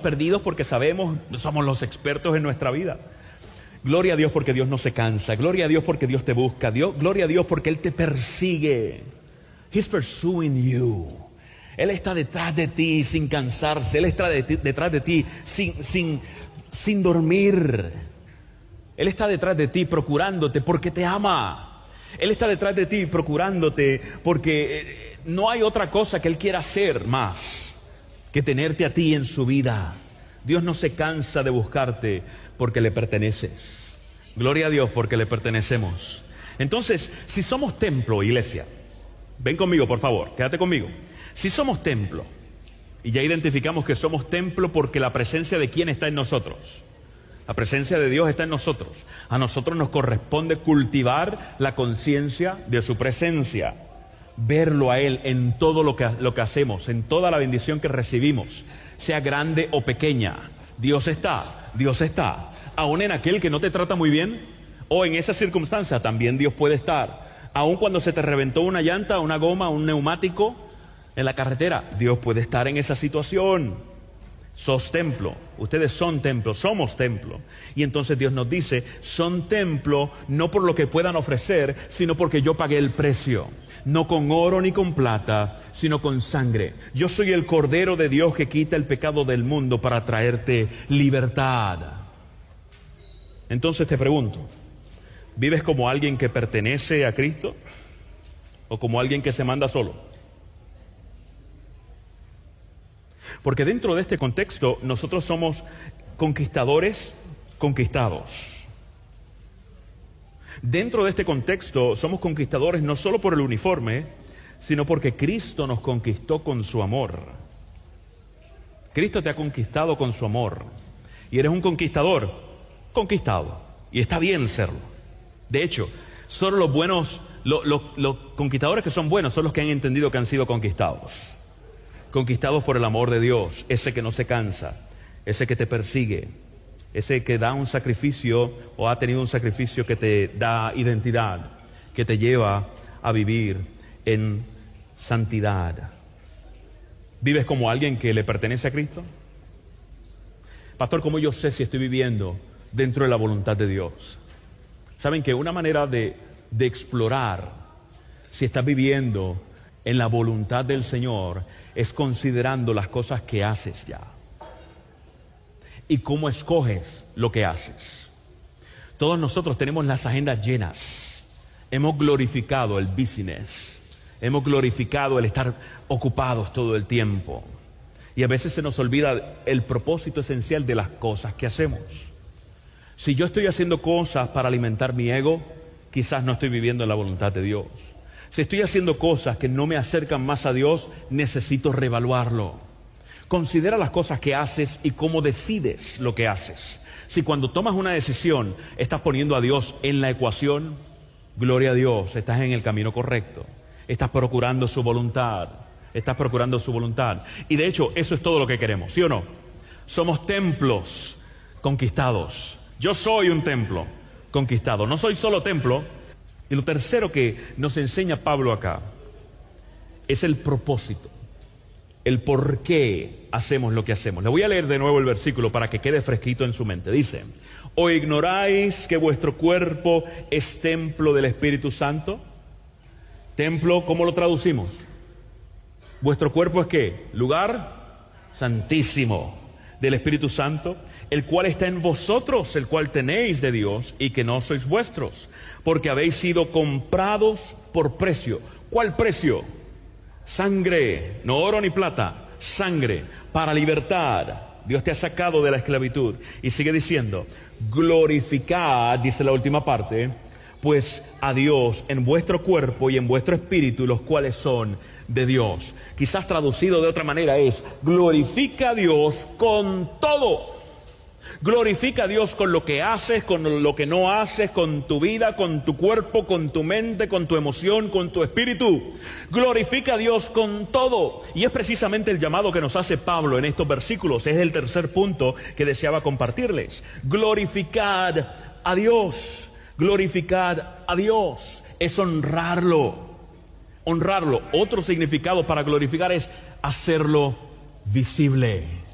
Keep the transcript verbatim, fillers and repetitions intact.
perdidos porque sabemos, somos los expertos en nuestra vida. Gloria a Dios porque Dios no se cansa. Gloria a Dios porque Dios te busca. Dios, gloria a Dios porque Él te persigue. He's pursuing you. Él está detrás de ti sin cansarse. Él está de ti, detrás de ti sin, sin, sin dormir. Él está detrás de ti procurándote porque te ama. Él está detrás de ti procurándote porque no hay otra cosa que Él quiera hacer más que tenerte a ti en su vida. Dios no se cansa de buscarte porque le perteneces. Gloria a Dios porque le pertenecemos. Entonces, si somos templo, iglesia, ven conmigo por favor, quédate conmigo. Si somos templo, y ya identificamos que somos templo porque la presencia de ¿quién está en nosotros? La presencia de Dios está en nosotros. A nosotros nos corresponde cultivar la conciencia de su presencia, verlo a Él en todo lo que, lo que hacemos, en toda la bendición que recibimos, sea grande o pequeña. Dios está, Dios está. Aún en aquel que no te trata muy bien, o en esa circunstancia también Dios puede estar. Aún cuando se te reventó una llanta, una goma, un neumático en la carretera, Dios puede estar en esa situación. Sos templo, ustedes son templo, somos templo. Y entonces Dios nos dice, son templo no por lo que puedan ofrecer, sino porque yo pagué el precio. No con oro ni con plata, sino con sangre. Yo soy el Cordero de Dios que quita el pecado del mundo para traerte libertad. Entonces te pregunto, ¿vives como alguien que pertenece a Cristo o como alguien que se manda solo? Porque dentro de este contexto nosotros somos conquistadores conquistados. Dentro de este contexto somos conquistadores no solo por el uniforme, sino porque Cristo nos conquistó con su amor. Cristo te ha conquistado con su amor. Y eres un conquistador conquistado. Y está bien serlo. De hecho, solo los buenos, lo, lo, los conquistadores que son buenos son los que han entendido que han sido conquistados. Conquistados por el amor de Dios, ese que no se cansa, ese que te persigue, ese que da un sacrificio o ha tenido un sacrificio que te da identidad, que te lleva a vivir en santidad. ¿Vives como alguien que le pertenece a Cristo? Pastor, ¿cómo yo sé si estoy viviendo dentro de la voluntad de Dios? Saben que una manera de, de explorar si estás viviendo en la voluntad del Señor es considerando las cosas que haces ya y cómo escoges lo que haces. Todos nosotros tenemos las agendas llenas. Hemos glorificado el business, hemos glorificado el estar ocupados todo el tiempo y a veces se nos olvida el propósito esencial de las cosas que hacemos. Si yo estoy haciendo cosas para alimentar mi ego, quizás no estoy viviendo en la voluntad de Dios. Si estoy haciendo cosas que no me acercan más a Dios, necesito reevaluarlo. Considera las cosas que haces y cómo decides lo que haces. Si cuando tomas una decisión estás poniendo a Dios en la ecuación, gloria a Dios, estás en el camino correcto. Estás procurando su voluntad. Estás procurando su voluntad. Y de hecho, eso es todo lo que queremos, ¿sí o no? Somos templos conquistados. Yo soy un templo conquistado. No soy solo templo. Y lo tercero que nos enseña Pablo acá es el propósito, el por qué hacemos lo que hacemos. Le voy a leer de nuevo el versículo para que quede fresquito en su mente. Dice, ¿o ignoráis que vuestro cuerpo es templo del Espíritu Santo? Templo, ¿cómo lo traducimos? ¿Vuestro cuerpo es qué? Lugar santísimo del Espíritu Santo, el cual está en vosotros, el cual tenéis de Dios y que no sois vuestros, porque habéis sido comprados por precio. ¿Cuál precio? Sangre, no oro ni plata, sangre, para libertad. Dios te ha sacado de la esclavitud. Y sigue diciendo, glorificad, dice la última parte, pues a Dios en vuestro cuerpo y en vuestro espíritu, los cuales son de Dios. Quizás traducido de otra manera es, glorifica a Dios con todo. Glorifica a Dios con lo que haces, con lo que no haces, con tu vida, con tu cuerpo, con tu mente, con tu emoción, con tu espíritu. Glorifica a Dios con todo. Y es precisamente el llamado que nos hace Pablo en estos versículos. Es el tercer punto que deseaba compartirles. Glorificad a Dios. Glorificad a Dios. Es honrarlo. Honrarlo. Otro significado para glorificar es hacerlo visible.